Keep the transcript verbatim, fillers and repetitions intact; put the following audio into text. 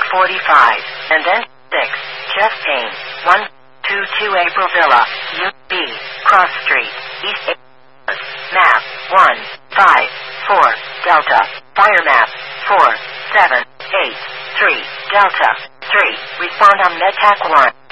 forty-five, and then six, Jeff Payne, one two two April Villa, U B, Cross Street, East A. Map, one five four, Delta, Fire Map, four seven eight three, Delta, three, respond on MedTech one.